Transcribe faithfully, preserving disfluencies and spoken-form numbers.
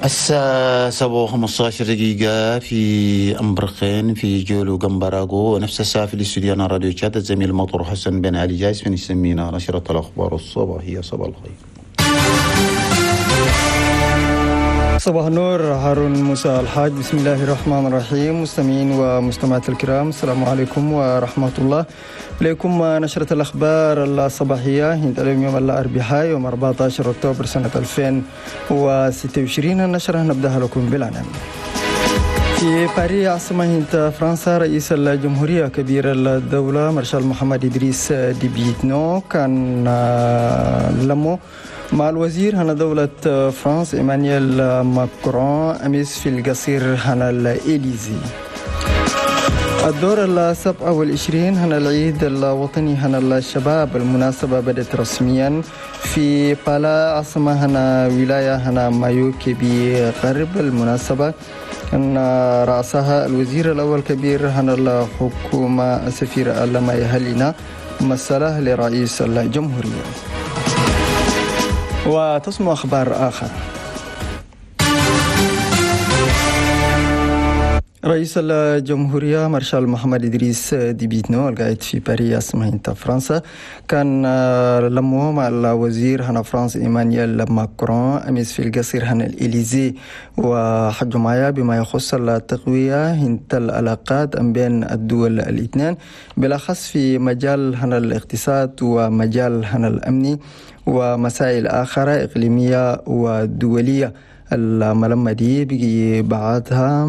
الساعة سبعة وخمسة عشر دقيقة في أمبرقين في جولو جمبراغو، ونفس الساعة في الاستوديو أنا راديو تشات. الزميل المطور حسن بن علي جايز من يسمينا نشرة الأخبار الصباحية. صباح الخير. صباح النور، هارون موسى الحاج. بسم الله الرحمن الرحيم. مستمعين ومستمعات الكرام، السلام عليكم ورحمة الله. إليكم نشرة الأخبار الصباحية هند اليوم يوم الأربعاء يوم أربعة عشر أكتوبر سنة ألفين وستة وعشرين. النشرة نبدأها لكم بالعناوين. في باريس عاصمة هند فرنسا، رئيس الجمهورية كبير الدولة مارشال محمد إدريس ديبيتنو كان لمو مع الوزير هنا دولة فرنسا إيمانويل ماكرون أمس في القصير هنا الإليزي. الدور السابع والعشرين هنا العيد الوطني هنا الشباب. المناسبة بدأت رسميا في بالا عاصمة هنا ولاية هنا مايوكي بغرب. المناسبة أن رأسها الوزير الأول كبير هنا الحكومة السفير لما يهلنا مسألة لرئيس الجمهورية. وتسمع أخبار آخر. رئيس الجمهورية مارشال محمد إدريس ديبيتنو القائد في باريس عاصمة فرنسا كان لمو مع الوزير هنا فرنسا إيمانويل ماكرون أمس في القصير هنا الإليزي، وحجوا معايا بما يخص التقوية هنت العلاقات بين الدول الاثنين، بالأخص في مجال هنا الاقتصاد ومجال هنا الأمني ومسائل آخرى إقليمية ودولية. الملمة دي بقي بعدها